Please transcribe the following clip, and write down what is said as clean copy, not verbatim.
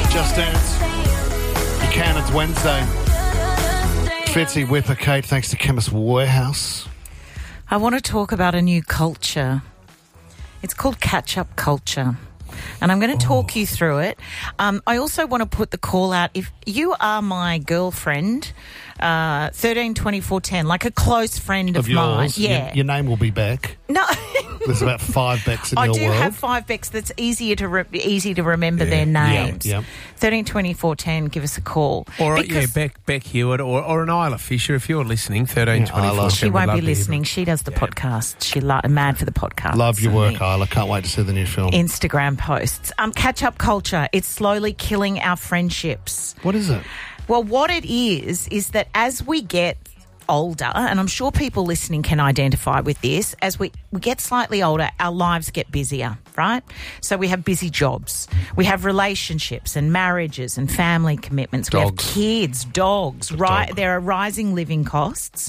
Just Dance. You can, it's Wednesday. Fitzy, Whipper, Kate, thanks to Chemist Warehouse. I want to talk about a new culture. It's called catch-up culture. And I'm going to talk you through it. I also want to put the call out. If you are my girlfriend, 13, 24, 10, like a close friend of mine. Yours, Yeah. your name will be Beck. No. There's about 5 Becks in your world. I do have 5 Becks that's easy to remember their names. Yeah. 13, 24, 10, give us a call. Or, Beck Hewitt or an Isla Fisher, if you're listening, 13, 24. She won't be listening. She does the podcast. She's mad for the podcast. Love your work, Isla. Can't wait to see the new film. Instagram posts. Catch-up culture. It's slowly killing our friendships. What is it? Well, what it is that as we get older, and I'm sure people listening can identify with this, as we get slightly older, our lives get busier, right? So we have busy jobs. We have relationships and marriages and family commitments. Dogs. We have kids, dogs, right? There are rising living costs.